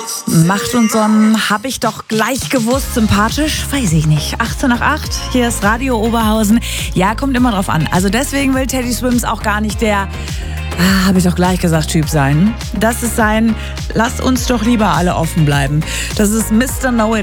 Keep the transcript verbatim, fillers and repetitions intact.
Macht und Sonnen, habe ich doch gleich gewusst, sympathisch? Weiß ich nicht. achtzehn nach acht, hier ist Radio Oberhausen. Ja, kommt immer drauf an. Also deswegen will Teddy Swims auch gar nicht der, ah, habe ich doch gleich gesagt, Typ sein. Das ist sein, lass uns doch lieber alle offen bleiben. Das ist Mister Know It